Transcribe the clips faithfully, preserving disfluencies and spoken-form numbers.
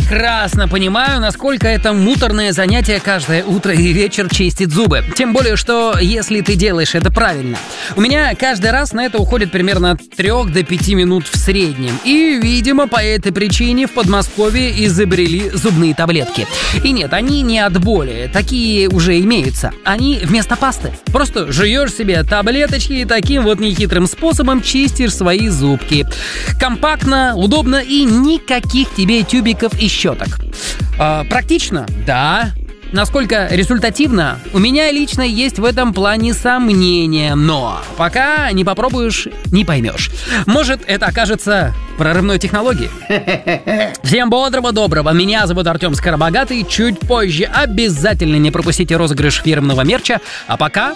прекрасно понимаю, насколько это муторное занятие каждое утро и вечер чистить зубы. Тем более, что если ты делаешь это правильно. У меня каждый раз на это уходит примерно от трёх до пяти минут в среднем. И, видимо, по этой причине в Подмосковье изобрели зубные таблетки. И нет, они не от боли, такие уже имеются. Они вместо пасты. Просто жуешь себе таблеточки и таким вот нехитрым способом чистишь свои зубки. Компактно, удобно и никаких тебе тюбиков и щеток. А, практично? Да. Насколько результативно? У меня лично есть в этом плане сомнения, но пока не попробуешь, не поймешь. Может, это окажется прорывной технологией? Всем бодрого, доброго. Меня зовут Артем Скоробогатый. Чуть позже обязательно не пропустите розыгрыш фирменного мерча. А пока...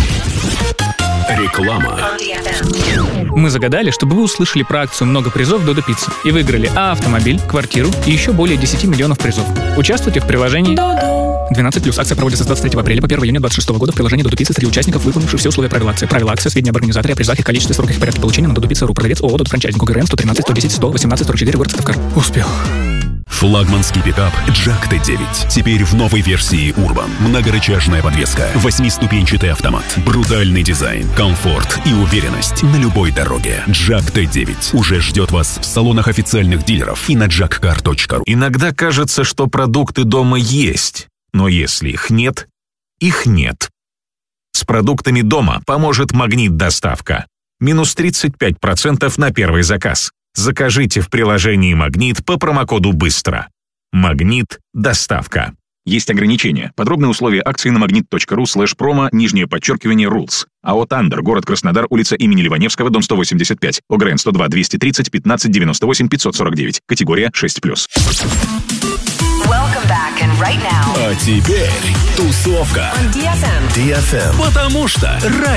Реклама. Мы загадали, чтобы вы услышали про акцию «Много призов Додо Пицца» и выиграли а автомобиль, квартиру и еще более десять миллионов призов. Участвуйте в приложении двенадцать плюс. Акция проводится с двадцать третьего апреля по первого июня двадцать шестого года в приложении Додо Пицца среди участников, выполнивших все условия правил акции. Правила акции, сведения об организаторе, о призах, их количестве, сроках и порядке получения на Додо Пицца точка ру. Продавец ООО «Додо Франчайзинг». УГРН сто тринадцать сто десять сто восемнадцать сорок четыре, город Сыктывкар. Успел. Флагманский пикап Джак Т девять. Теперь в новой версии Urban. Многорычажная подвеска, восьмиступенчатый автомат, брутальный дизайн, комфорт и уверенность на любой дороге. Джак Т девять уже ждет вас в салонах официальных дилеров и на джак кар точка ру. Иногда кажется, что продукты дома есть, но если их нет, их нет. С продуктами дома поможет Магнит Доставка. Минус тридцать пять процентов на первый заказ. Закажите в приложении «Магнит» по промокоду «Быстро». «Магнит. Доставка». Есть ограничения. Подробные условия акции на магнит точка ру слэш промо, нижнее подчеркивание, рулс. АО «Тандер», город Краснодар, улица имени Ливаневского, дом сто восемьдесят пять. ОГРН сто два двести тридцать пятнадцать девяносто восемь пятьсот сорок девять. Категория шесть плюс. А теперь тусовка. ди эф эм. ди эф эм. Потому что ради